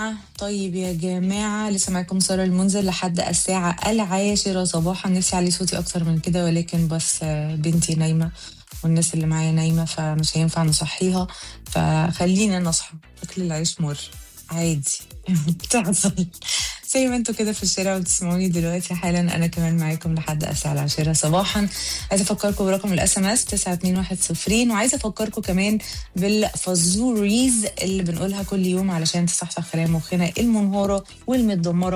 طيب يا جماعة، لسه معاكم سارة المنذر لحد الساعة 10 صباحا. نفسي علي صوتي أكتر من كده، ولكن بس بنتي نايمة والناس اللي معايا نايمة، فمش هينفع نصحيها. فخلينا نصحى. أكل العيش مر، عادي. بتحصل. زي ما انتوا كده في الشارع وبتسمعوني دلوقتي حالا، انا كمان معاكم لحد الساعه 10 صباحا. عايزه افكركم برقم الاس ام اس 92100، وعايزه افكركم كمان بالفازوريز اللي بنقولها كل يوم علشان تصحصح خلايا مخنا المنهاره والمتدمره